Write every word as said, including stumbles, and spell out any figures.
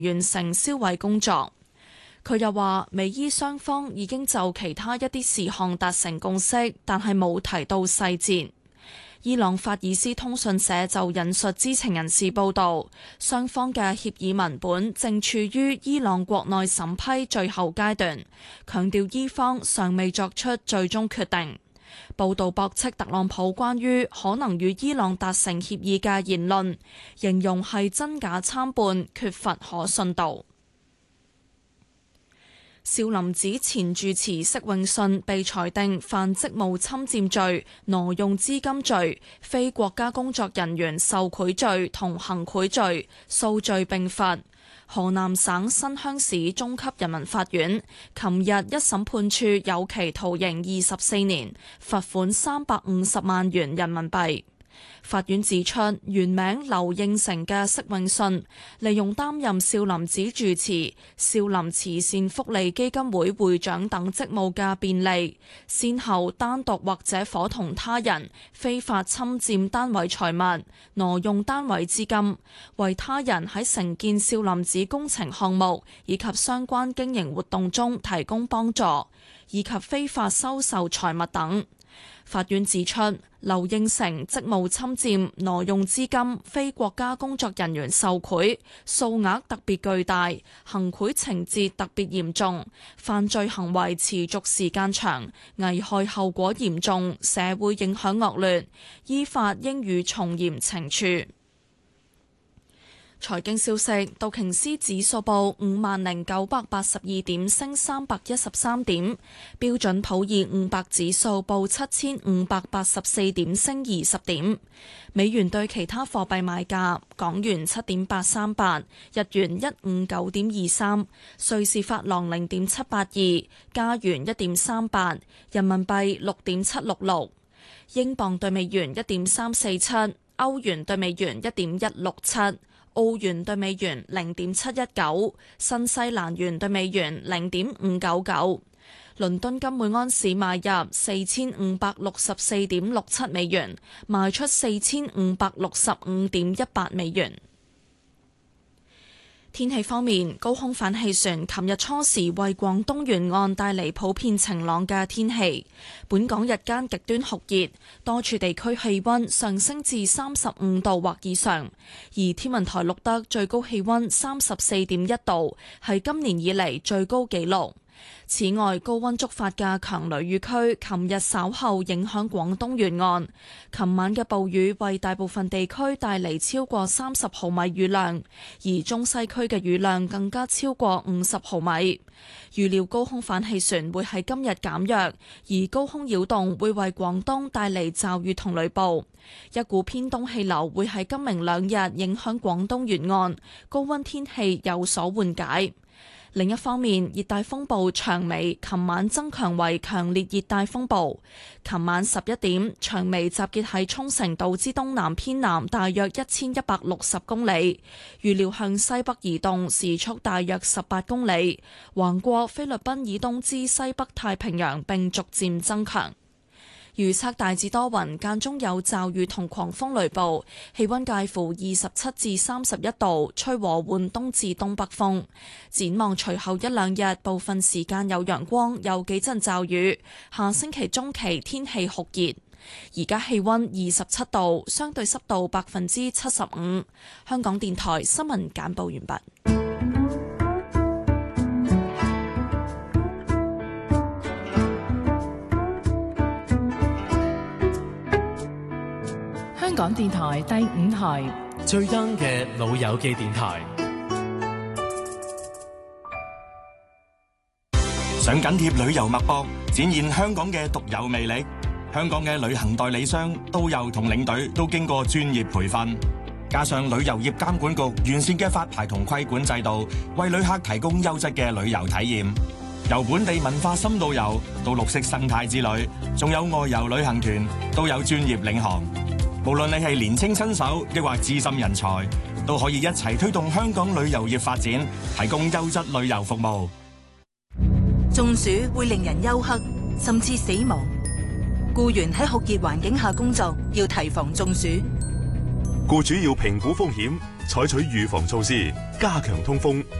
完成銷毀工作。佢又話，美伊雙方已經就其他一啲事項達成共識，但係冇提到細節。伊朗法爾斯通訊社就引述知情人士報導，雙方嘅協議文本正處於伊朗國內審批最後階段，強調伊方尚未作出最終決定。報導駁斥特朗普關於可能與伊朗達成協議嘅言論，形容係真假參半，缺乏可信度。少林寺前住持釋永信被裁定犯職務侵佔罪、挪用資金罪、非國家工作人員受賄罪同行賄罪，數罪並罰。河南省新鄉市中級人民法院琴日一審判處有期徒刑二十四年，罰款三百五十萬元人民幣。法院指出，原名劉應成嘅釋永信利用擔任少林寺住持、少林慈善福利基金會會長等職務嘅便利，先後單獨或者夥同他人非法侵佔單位財物、挪用單位資金，為他人喺承建少林寺工程項目以及相關經營活動中提供幫助，以及非法收受財物等。法院指出，劉應成職務侵佔、挪用資金、非國家工作人員受賄，數額特別巨大，行賄情節特別嚴重，犯罪行為持續時間長，危害後果嚴重，社會影響惡劣，依法應予從嚴懲處。財經消息，道瓊斯指數報五萬零九百八十二點，升三百一十三點；標準普爾五百指數報七千五百八十四點，升二十點。美元對其他貨幣買價：港元七點八三八，日元一五九點二三，瑞士法郎零點七八二，加元一點三八，人民幣六點七六六，英鎊對美元一點三四七，歐元對美元一點一六七。澳元對美元零點七一九，新西蘭元對美元零點五九九。倫敦金每安士買入四千五百六十四點六七美元，賣出四千五百六十五點一八美元。天氣方面，高空反氣旋琴日初時為廣東沿岸帶嚟普遍晴朗嘅天氣。本港日間極端酷熱，多處地區氣溫上升至三十五度或以上，而天文台錄得最高氣溫三十四點一度，係今年以嚟最高紀錄。此外，高溫觸發嘅強雷雨區，琴日稍後影響廣東沿岸。琴晚嘅暴雨為大部分地區帶嚟超過三十毫米雨量，而中西區嘅雨量更加超過五十毫米。預料高空反氣旋會喺今日減弱，而高空擾動會為廣東帶嚟驟雨同雷暴。一股偏東氣流會喺今明兩日影響廣東沿岸，高溫天氣有所緩解。另一方面，熱帶風暴長尾琴晚增強為強烈熱帶風暴。琴晚十一點，長尾集結喺沖繩島之東南偏南大約一千一百六十公里，預料向西北移動，時速大約十八公里，橫過菲律賓以東之西北太平洋並逐漸增強。預測大致多雲，間中有驟雨同狂風雷暴，氣溫介乎二十七至三十一度，吹和緩東至東北風。展望隨後一兩日，部分時間有陽光，有幾陣驟雨。下星期中期天氣酷熱。而家氣溫二十七度，相對濕度百分之七十五。香港電台新聞簡報完畢。 香港電台第五台最 young 嘅老友記電台， 想緊貼旅遊脈搏，展現香港嘅獨有魅力。香港嘅旅行代理商、導遊同領隊都經過專業培訓，加上旅遊業監管局完善嘅發牌同規管制度，為旅客提供優質嘅旅遊體驗。由本地文化深度遊到綠色生態之旅，仲有外遊旅行團，都有專業領航。無論你係年青新手，抑或資深人才，都可以一齊推動香港旅遊業發展，提供優質旅遊服務。 中暑會令人休克，甚至死亡。僱員喺酷熱環境下工作，要提防中暑。 僱主要評估風險，採取預防措施，加強通風。